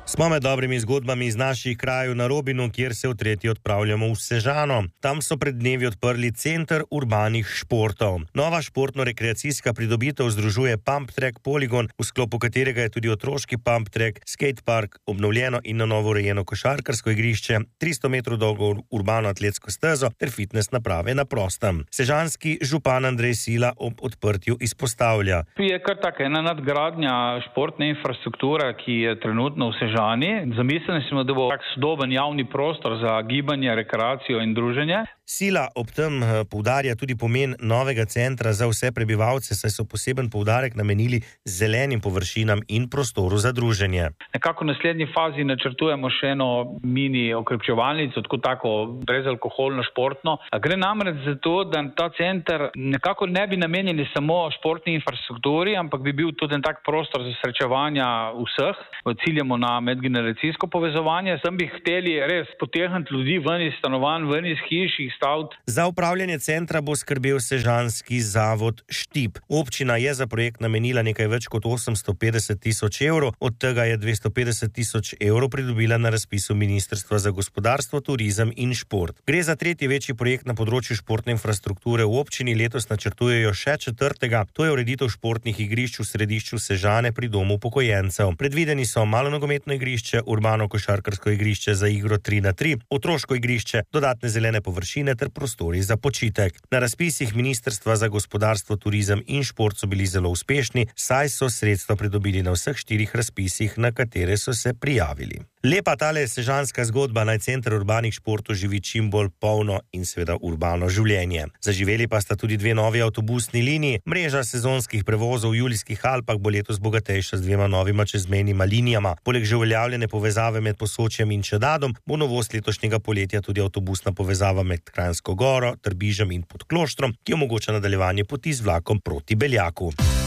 Smo med dobrimi zgodbami iz naših krajev na Robinu, kjer se v tretji odpravljamo v Sežano. Tam so pred dnevi odprli center urbanih športov. Nova športno-rekreacijska pridobitev združuje Pump Track Poligon, v sklopu katerega je tudi otroški Pump Track, skate park, obnovljeno in na novo urejeno košarkarsko igrišče, 300 metrov dolgo urbano atletsko stezo ter fitness naprave na prostem. Sežanski župan Andrej Sila ob odprtju izpostavlja. Je kar taka ena nadgradnja športne infrastrukture, ki je trenutno v Sežani. Zamislili smo, da bo tak sodoben javni prostor za gibanje, rekreacijo in druženje. Sila ob tem poudarja tudi pomen novega centra za vse prebivalce, saj so poseben poudarek namenili zelenim površinam in prostoru za druženje. Nekako v naslednji fazi načrtujemo še eno mini okrepčevalnico, tako brezalkoholno športno. Gre namreč za to, da ta center nekako ne bi namenjeni samo športni infrastrukturi, ampak bi bil tudi tak prostor za srečevanja vseh. Ciljamo na medgeneracijsko povezovanje. Sem bi hteli res potegniti ljudi ven iz stanovanj, ven iz hiš, jih staviti. Za upravljanje centra bo skrbel sežanski zavod Štip. Občina je za projekt namenila nekaj več kot 850 tisoč evrov, od tega je 250 tisoč evrov pridobila na razpisu Ministrstva za gospodarstvo, turizem in šport. Gre za tretji večji projekt na področju športne infrastrukture v občini, letos načrtujejo še četrtega, to je ureditev športnih igrišč v središču Sežane pri domu upokojencev. Predvideni so malo nogometno igrišče, urbano košarkarsko igrišče za igro 3x3, otroško igrišče, dodatne zelene površine ter prostori za počitek. Na razpisih Ministrstva za gospodarstvo, turizem in šport so bili zelo uspešni, saj so sredstva pridobili na vseh 4 razpisih, na katere so se prijavili. Lepa tale sežanska zgodba, naj center urbanih športov živi čim bolj polno in seveda urbano življenje. Zaživeli pa sta tudi 2 novi avtobusni liniji. Mreža sezonskih prevozov v Julijskih Alpah bo letos bogatejša z 2 novima čezmejnima linijama. Poleg že uveljavljene povezave med Posočjem in Čedadom bo novost letošnjega poletja tudi avtobusna povezava med Kranjsko Goro, Trbižem in Podkloštrom, ki omogoča nadaljevanje poti z vlakom proti Beljaku.